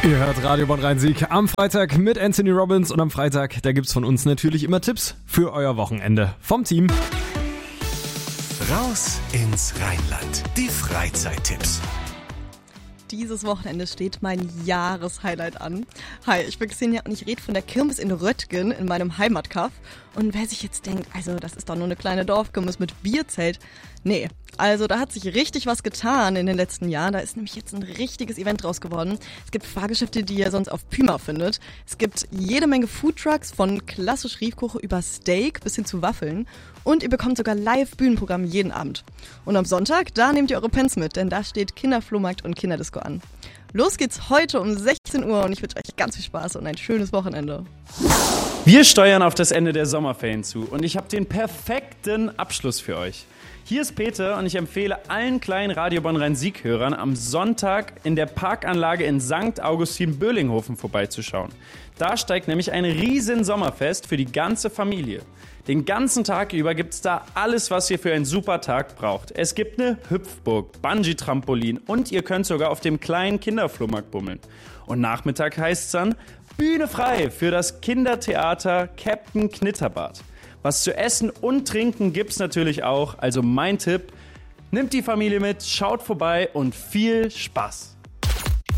Ihr hört Radio Bonn Rhein-Sieg am Freitag mit Anthony Robbins und am Freitag, da gibt's von uns natürlich immer Tipps für euer Wochenende vom Team. Raus ins Rheinland. Die Freizeittipps. Dieses Wochenende steht mein Jahreshighlight an. Hi, ich bin Xenia und ich rede von der Kirmes in Röttgen in meinem Heimatkaff. Und wer sich jetzt denkt, also das ist doch nur eine kleine Dorfkirmes mit Bierzelt. Nee, also da hat sich richtig was getan in den letzten Jahren. Da ist nämlich jetzt ein richtiges Event draus geworden. Es gibt Fahrgeschäfte, die ihr sonst auf Puma findet. Es gibt jede Menge Foodtrucks von klassisch Riefkuchen über Steak bis hin zu Waffeln. Und ihr bekommt sogar Live-Bühnenprogramm jeden Abend. Und am Sonntag, da nehmt ihr eure Pens mit, denn da steht Kinderflohmarkt und Kinderdisco an. Los geht's heute um 16 Uhr und ich wünsche euch ganz viel Spaß und ein schönes Wochenende. Wir steuern auf das Ende der Sommerferien zu und ich habe den perfekten Abschluss für euch. Hier ist Peter und ich empfehle allen kleinen Radio Bonn Rhein-Sieg-Hörern am Sonntag in der Parkanlage in St. Augustin-Böhlinghofen vorbeizuschauen. Da steigt nämlich ein riesen Sommerfest für die ganze Familie. Den ganzen Tag über gibt's da alles, was ihr für einen super Tag braucht. Es gibt eine Hüpfburg, Bungee-Trampolin und ihr könnt sogar auf dem kleinen Kinderflohmarkt bummeln. Und Nachmittag heißt's dann Bühne frei für das Kindertheater Captain Knitterbart. Was zu essen und trinken gibt's natürlich auch, also mein Tipp, nimmt die Familie mit, schaut vorbei und viel Spaß!